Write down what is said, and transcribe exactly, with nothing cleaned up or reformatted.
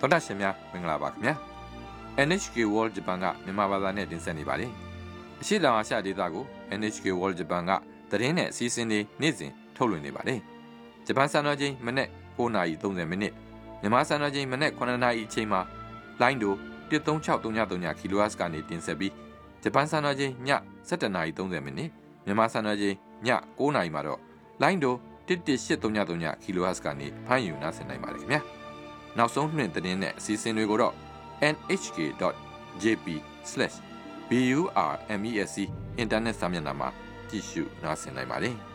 တော်တာရှင်များမင်္ဂလာပါခင်ဗျာ เอ็น เอช เค World Japan ကမြန်မာဘာသာနဲ့တင်ဆက်နေပါတယ်အရှိတောင်အာရှဒေသကို เอ็น เอช เค World Japan ကသတင်းနဲ့အစီအစဉ်တွေနေ့စဉ်ထုတ်လွှင့်နေပါတယ်ဂျပန်စံတော်ချိန်မနေ့၉နာရီ၃၀မိနစ်မြန်မာစံတော်ချိန်မနေ့9နာရီအချိန်မှာလိုင်းဒိုone three six three three three ကီလိုဟတ်ကနေတင်ဆက်ပြီးဂျပန်စံတော်ချိန်ညsevenနာရီ၃၀မိနစ်မြန်မာစံတော်ချိန်ည9နာရီမှာတော့လိုင်းဒိုone one eight three threeကီလိုဟတ်ကနေဖမ်းယူနားဆင်နိုင်ပါတယ်ခင်ဗျာနောက်ဆုံးနှင့်သတင်းနဲ့အစီအစဉ်တွေကိုတော့ เอ็น เอช เค ดอท เจ พี สแลช บี ยู อาร์ เอ็ม อี เอส ซี အင်တာနက်စာမျက်နှာမှာကြည့်ရှုနားဆင်နိုင်ပါတယ်